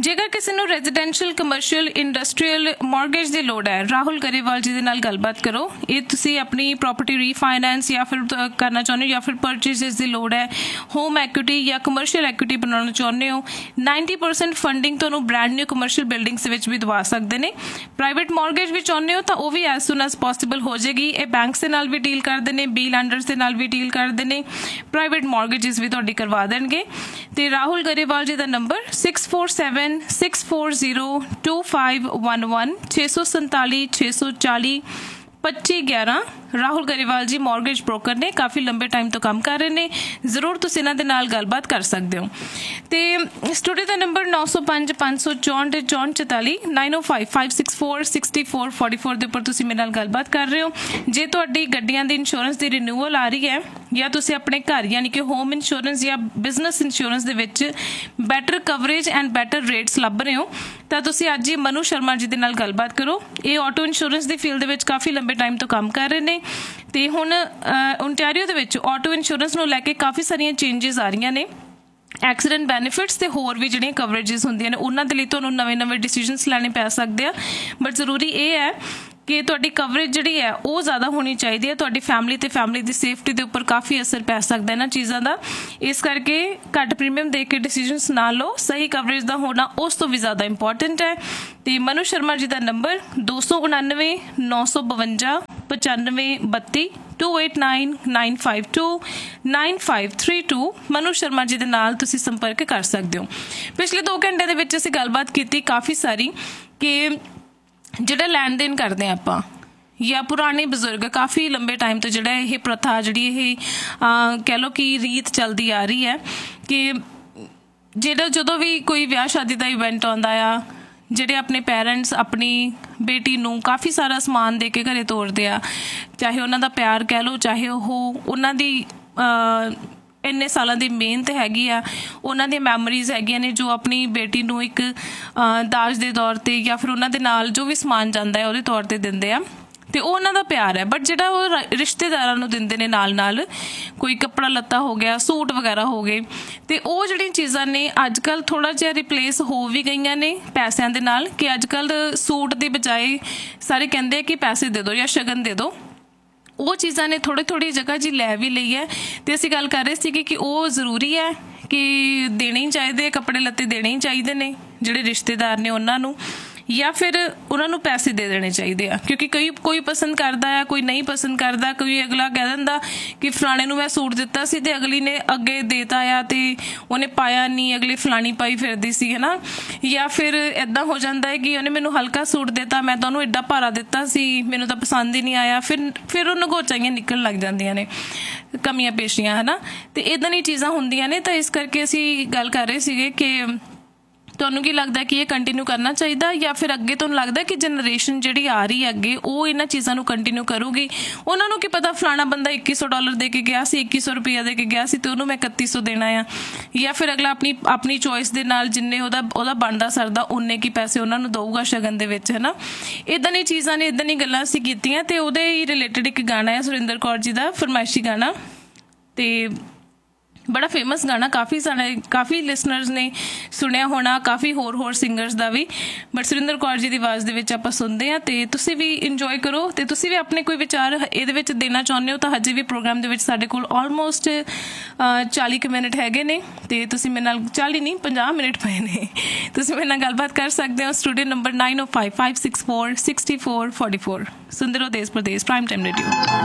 जेकर किसी ਨੂੰ ਰੈਜ਼ੀਡੈਂਸ਼ੀਅਲ ਕਮਰਸ਼ੀਅਲ ਇੰਡਸਟਰੀਅਲ ਮਾਰਗੇਜ ਦੀ ਲੋੜ ਹੈ, ਰਾਹੁਲ ਗਰੇਵਾਲ ਜੀ ਦੇ ਨਾਲ ਗੱਲਬਾਤ ਕਰੋ। ਇਹ ਤੁਸੀਂ ਆਪਣੀ ਪ੍ਰੋਪਰਟੀ ਰੀਫਾਈਨੈਂਸ ਜਾਂ ਫਿਰ ਕਰਨਾ ਚਾਹੁੰਦੇ ਹੋ ਜਾਂ ਫਿਰ ਪਰਚੇਸਿਸ ਦੀ ਲੋੜ ਹੈ, ਹੋਮ ਐਕੁਇਟੀ ਜਾਂ ਕਮਰਸ਼ੀਅਲ ਐਕੁਇਟੀ ਬਣਾਉਣਾ ਚਾਹੁੰਦੇ ਹੋ, 90% ਫੰਡਿੰਗ ਤੁਹਾਨੂੰ ਬ੍ਰੈਂਡ ਨਿਊ ਕਮਰਸ਼ੀਅਲ ਬਿਲਡਿੰਗਸ ਵਿੱਚ ਵੀ ਦਵਾ ਸਕਦੇ ਨੇ। ਪ੍ਰਾਈਵੇਟ ਮਾਰਗੇਜ ਵੀ ਚਾਹੁੰਦੇ ਹੋ ਤਾਂ ਉਹ ਵੀ ਐਜ਼ ਸੂਨ ਐਜ਼ ਪੋਸੀਬਲ ਹੋ ਜਾਏਗੀ। ਇਹ ਬੈਂਕਸ ਦੇ ਨਾਲ ਵੀ ਡੀਲ ਕਰਦੇ ਨੇ, ਬੀ ਲੈਂਡਰਸ ਦੇ ਨਾਲ ਵੀ ਡੀਲ ਕਰਦੇ ਨੇ, ਪ੍ਰਾਈਵੇਟ ਮਾਰਗੇजेस ਵੀ ਤੁਹਾਡੀ ਕਰਵਾ ਦੇਣਗੇ। ਤੇ ਰਾਹੁਲ ਗਰੇਵਾਲ ਜੀ ਦਾ ਨੰਬਰ 6476402511 647 640 2511। ਰਾਹੁਲ ਗਰੇਵਾਲ ਜੀ ਮਾਰਗੇਜ ਬ੍ਰੋਕਰ ਨੇ, ਕਾਫੀ ਲੰਬੇ ਟਾਈਮ ਤੋਂ ਕੰਮ ਕਰ ਰਹੇ ਨੇ। ਜ਼ਰੂਰ ਤੁਸੀਂ ਇਹਨਾਂ ਦੇ ਨਾਲ ਗੱਲਬਾਤ ਕਰ ਸਕਦੇ ਹੋ। ਤੇ ਸਟੂਡੀਓ ਦਾ ਨੰਬਰ 9055646444 9055646444 ਦੇ ਉੱਪਰ ਤੁਸੀਂ ਮੇਰੇ ਨਾਲ ਗੱਲਬਾਤ ਕਰ ਰਹੇ ਹੋ। ਜੇ ਤੁਹਾਡੀ ਗੱਡੀਆਂ ਦੀ ਇੰਸ਼ੋਰੈਂਸ ਦੀ ਰਿਨਿਊਅਲ ਆ ਰਹੀ ਹੈ ਜਾਂ ਤੁਸੀਂ ਆਪਣੇ ਘਰ ਯਾਨੀ ਕਿ ਹੋਮ ਇੰਸ਼ੋਰੈਂਸ ਜਾਂ ਬਿਜ਼ਨਸ ਇੰਸ਼ੋਰੈਂਸ ਦੇ ਵਿੱਚ better coverage and better rates ਲੱਭ ਰਹੇ ਹੋ ਤਾਂ ਤੁਸੀਂ ਅੱਜ ਹੀ ਮਨੂ ਸ਼ਰਮਾ ਜੀ ਦੇ ਨਾਲ ਗੱਲਬਾਤ ਕਰੋ। ਇਹ ਆਟੋ ਇੰਸ਼ੋਰੈਂਸ ਦੀ ਫੀਲਡ ਦੇ ਵਿੱਚ ਕਾਫੀ ਲੰਬੇ ਟਾਈਮ ਤੋਂ ਕੰਮ ਕਰ ਰਹੇ ਨੇ ਤੇ ਹੁਣ ਓਨਟਾਰੀਓ ਦੇ ਵਿੱਚ ਆਟੋ ਇੰਸ਼ੋਰੈਂਸ ਨੂੰ ਲੈ ਕੇ ਕਾਫੀ ਸਾਰੀਆਂ ਚੇਂਜਿਸ ਆ ਰਹੀਆਂ ਨੇ। ਐਕਸੀਡੈਂਟ ਬੈਨੀਫਿਟਸ ਤੇ ਹੋਰ ਵੀ ਜਿਹੜੀਆਂ ਕਵਰੇਜਿਸ ਹੁੰਦੀਆਂ ਨੇ ਉਹਨਾਂ ਦੇ ਲਈ ਤੁਹਾਨੂੰ ਨਵੇਂ ਡਿਸੀਜਨਸ ਲੈਣੇ ਪੈ ਸਕਦੇ ਆ। ਬਟ ਜ਼ਰੂਰੀ ਇਹ ਹੈ ਕਿ ਤੁਹਾਡੀ ਕਵਰੇਜ ਜਿਹੜੀ ਹੈ ਉਹ ਜ਼ਿਆਦਾ ਹੋਣੀ ਚਾਹੀਦੀ ਹੈ। ਤੁਹਾਡੀ ਫੈਮਿਲੀ ਤੇ ਫੈਮਿਲੀ ਦੀ ਸੇਫਟੀ ਦੇ ਉੱਪਰ ਕਾਫੀ ਅਸਰ ਪੈ ਸਕਦਾ ਇਹਨਾਂ ਚੀਜ਼ਾਂ ਦਾ। ਇਸ ਕਰਕੇ ਘੱਟ ਪ੍ਰੀਮੀਅਮ ਦੇ ਕੇ ਡਿਸੀਜਨਸ ਨਾ ਲਓ, ਸਹੀ ਕਵਰੇਜ ਦਾ ਹੋਣਾ ਉਸ ਤੋਂ ਵੀ ਜ਼ਿਆਦਾ ਇੰਪੋਰਟੈਂਟ ਹੈ। ਤੇ ਮਨੂ ਸ਼ਰਮਾ ਜੀ ਦਾ ਨੰਬਰ 299 952 9532 2899529532 ਮਨੂ ਸ਼ਰਮਾ ਜੀ ਦੇ ਨਾਲ ਤੁਸੀਂ ਸੰਪਰਕ ਕਰ ਸਕਦੇ ਹੋ। ਪਿਛਲੇ 2 ਘੰਟੇ ਦੇ ਵਿੱਚ ਅਸੀਂ ਗੱਲਬਾਤ ਕੀਤੀ ਕਾਫੀ ਸਾਰੀ ਕਿ ਜਿਹੜਾ ਲੈਣ ਦੇਣ ਕਰਦੇ ਆਪਾਂ ਜਾਂ ਪੁਰਾਣੇ ਬਜ਼ੁਰਗ ਕਾਫੀ ਲੰਬੇ ਟਾਈਮ ਤੋਂ ਜਿਹੜਾ ਇਹ ਪ੍ਰਥਾ ਜਿਹੜੀ ਇਹ ਕਹਿ ਲਓ ਕਿ ਰੀਤ ਚੱਲਦੀ ਆ ਰਹੀ ਹੈ ਕਿ ਜਿਹੜਾ ਜਦੋਂ ਵੀ ਕੋਈ ਵਿਆਹ ਸ਼ਾਦੀ ਦਾ ਇਵੈਂਟ ਆਉਂਦਾ ਆ, ਜਿਹੜੇ ਆਪਣੇ ਪੇਰੈਂਟਸ ਆਪਣੀ ਬੇਟੀ ਨੂੰ ਕਾਫੀ ਸਾਰਾ ਸਮਾਨ ਦੇ ਕੇ ਘਰੇ ਤੋਰਦੇ ਆ, ਚਾਹੇ ਉਹਨਾਂ ਦਾ ਪਿਆਰ ਕਹਿ ਲਓ, ਚਾਹੇ ਉਹ ਉਹਨਾਂ ਦੀ ਇੰਨੇ ਸਾਲਾਂ ਦੀ ਮਿਹਨਤ ਹੈਗੀ ਆ, ਉਹਨਾਂ ਦੀਆਂ ਮੈਮਰੀਜ਼ ਹੈਗੀਆਂ ਨੇ ਜੋ ਆਪਣੀ ਬੇਟੀ ਨੂੰ ਇੱਕ ਦਾਜ ਦੇ ਤੌਰ 'ਤੇ ਜਾਂ ਫਿਰ ਉਹਨਾਂ ਦੇ ਨਾਲ ਜੋ ਵੀ ਸਮਾਨ ਜਾਂਦਾ ਹੈ ਉਹਦੇ ਤੌਰ 'ਤੇ ਦਿੰਦੇ ਆ ਤੇ ਉਹ ਉਹਨਾਂ ਦਾ ਪਿਆਰ ਹੈ। ਬਟ ਜਿਹੜਾ ਉਹ ਰਿਸ਼ਤੇਦਾਰਾਂ ਨੂੰ ਦਿੰਦੇ ਨੇ ਨਾਲ ਕੋਈ ਕੱਪੜਾ ਲੱਤਾ ਹੋ ਗਿਆ, ਸੂਟ ਵਗੈਰਾ ਹੋ ਗਏ, ਤੇ ਉਹ ਜਿਹੜੀਆਂ ਚੀਜ਼ਾਂ ਨੇ ਅੱਜ ਕੱਲ੍ਹ ਥੋੜ੍ਹਾ ਜਿਹਾ ਰਿਪਲੇਸ ਹੋ ਵੀ ਗਈਆਂ ਨੇ ਪੈਸਿਆਂ ਦੇ ਨਾਲ ਕਿ ਅੱਜ ਕੱਲ੍ਹ ਸੂਟ ਦੀ ਬਜਾਏ ਸਾਰੇ ਕਹਿੰਦੇ ਆ ਕਿ ਪੈਸੇ ਦੇ ਦਿਓ ਜਾਂ ਸ਼ਗਨ ਦੇ ਦਿਓ। ਉਹ ਚੀਜ਼ਾਂ ਨੇ ਥੋੜ੍ਹੀ ਜਗ੍ਹਾ ਜੀ ਲੈ ਵੀ ਲਈ ਹੈ ਤੇ ਅਸੀਂ ਗੱਲ ਕਰ ਰਹੇ ਸੀਗੇ ਕਿ ਉਹ ਜ਼ਰੂਰੀ ਹੈ ਕਿ ਦੇਣੇ ਹੀ ਚਾਹੀਦੇ, ਕੱਪੜੇ ਲੱਤੇ ਦੇਣੇ ਹੀ ਚਾਹੀਦੇ ਨੇ ਜਿਹੜੇ ਰਿਸ਼ਤੇਦਾਰ ਨੇ ਉਹਨਾਂ ਨੂੰ, ਜਾਂ ਫਿਰ ਉਹਨਾਂ ਨੂੰ ਪੈਸੇ ਦੇ ਦੇਣੇ ਚਾਹੀਦੇ ਆ। ਕਿਉਂਕਿ ਕੋਈ ਪਸੰਦ ਕਰਦਾ ਆ, ਕੋਈ ਨਹੀਂ ਪਸੰਦ ਕਰਦਾ। ਕੋਈ ਅਗਲਾ ਕਹਿ ਦਿੰਦਾ ਕਿ ਫਲਾਣੇ ਨੂੰ ਮੈਂ ਸੂਟ ਦਿੱਤਾ ਸੀ ਤੇ ਅਗਲੀ ਨੇ ਅੱਗੇ ਦੇਤਾ ਆ ਤੇ ਉਹਨੇ ਪਾਇਆ ਨਹੀਂ, ਅਗਲੀ ਫਲਾਣੀ ਪਾਈ ਫਿਰਦੀ ਸੀ, ਹੈ ਨਾ। ਜਾਂ ਫਿਰ ਇੱਦਾਂ ਹੋ ਜਾਂਦਾ ਹੈ ਕਿ ਉਹਨੇ ਮੈਨੂੰ ਹਲਕਾ ਸੂਟ ਦਿੱਤਾ, ਮੈਂ ਤਾਂ ਉਹਨੂੰ ਐਡਾ ਭਾਰਾ ਦਿੱਤਾ ਸੀ, ਮੈਨੂੰ ਤਾਂ ਪਸੰਦ ਹੀ ਨਹੀਂ ਆਇਆ। ਫਿਰ ਉਹ ਨਗੋਚਾਈਆਂ ਨਿਕਲਣ ਲੱਗ ਜਾਂਦੀਆਂ ਨੇ, ਕਮੀਆਂ ਪੇਸ਼ੀਆਂ, ਹੈ ਨਾ। ਤੇ ਇੱਦਾਂ ਦੀਆਂ ਚੀਜ਼ਾਂ ਹੁੰਦੀਆਂ ਨੇ। ਤਾਂ ਇਸ ਕਰਕੇ ਅਸੀਂ ਗੱਲ ਕਰ ਰਹੇ ਸੀਗੇ ਕਿ ਤੁਹਾਨੂੰ ਕੀ ਲੱਗਦਾ ਕਿ ਇਹ ਕੰਟੀਨਿਊ ਕਰਨਾ ਚਾਹੀਦਾ ਜਾਂ ਫਿਰ ਅੱਗੇ ਤੁਹਾਨੂੰ ਲੱਗਦਾ ਕਿ ਜਨਰੇਸ਼ਨ ਜਿਹੜੀ ਆ ਰਹੀ ਹੈ ਅੱਗੇ ਉਹ ਇਹਨਾਂ ਚੀਜ਼ਾਂ ਨੂੰ ਕੰਟੀਨਿਊ ਕਰੂਗੀ। ਉਹਨਾਂ ਨੂੰ ਕੀ ਪਤਾ ਫਲਾਣਾ ਬੰਦਾ $2100 ਦੇ ਕੇ ਗਿਆ ਸੀ, $2100 ਦੇ ਕੇ ਗਿਆ ਸੀ ਤੇ ਉਹਨੂੰ ਮੈਂ 3100 ਦੇਣਾ ਆ। ਜਾਂ ਫਿਰ ਅਗਲਾ ਆਪਣੀ ਚੋਇਸ ਦੇ ਨਾਲ ਜਿੰਨੇ ਉਹਦਾ ਬਣਦਾ ਸਰਦਾ ਉਨੇ ਕੀ ਪੈਸੇ ਉਹਨਾਂ ਨੂੰ ਦਊਗਾ ਸ਼ਗਨ ਦੇ ਵਿੱਚ, ਹੈ ਨਾ। ਇੱਦਾਂ ਦੀਆਂ ਚੀਜ਼ਾਂ ਨੇ, ਇੱਦਾਂ ਦੀਆਂ ਗੱਲਾਂ ਅਸੀਂ ਕੀਤੀਆਂ ਤੇ ਉਹਦੇ ਹੀ ਰਿਲੇਟਡ ਇੱਕ ਗਾਣਾ ਹੈ ਸੁਰਿੰਦਰ ਕੌਰ ਜੀ ਦਾ ਫਰਮਾਇਸ਼ੀ ਗਾਣਾ, ਤੇ ਬੜਾ ਫੇਮਸ ਗਾਣਾ, ਕਾਫੀ ਲਿਸਨਰਸ ਨੇ ਸੁਣਿਆ ਹੋਣਾ, ਕਾਫੀ ਹੋਰ singers the we. But Surinder Kaur ji ਦੀ ਆਵਾਜ਼ ਦੇ ਵਿੱਚ ਆਪਾਂ ਸੁਣਦੇ ਹਾਂ ਤੇ ਤੁਸੀਂ ਵੀ ਇੰਜੋਏ ਕਰੋ। ਤੇ ਤੁਸੀਂ ਵੀ ਆਪਣੇ ਕੋਈ ਵਿਚਾਰ ਇਹਦੇ ਵਿੱਚ ਦੇਣਾ ਚਾਹੁੰਦੇ ਹੋ ਤਾਂ ਹਜੇ ਵੀ ਪ੍ਰੋਗਰਾਮ ਦੇ ਵਿੱਚ ਸਾਡੇ ਕੋਲ ਆਲਮੋਸਟ 40 ਕੁ ਮਿੰਟ ਹੈਗੇ ਨੇ ਤੇ ਤੁਸੀਂ ਮੇਰੇ ਨਾਲ 40 ਨਹੀਂ 50 ਮਿੰਟ ਪਏ ਨੇ, ਤੁਸੀਂ ਮੇਰੇ ਨਾਲ ਗੱਲਬਾਤ ਕਰ ਸਕਦੇ ਹੋ। Studio number 9055646444। ਸੁਣਦੇ ਰਹੋ ਦੇਸ਼ ਪ੍ਰਦੇਸ਼ ਪ੍ਰਾਈਮ ਟਾਈਮ ਰੇਡੀਓ।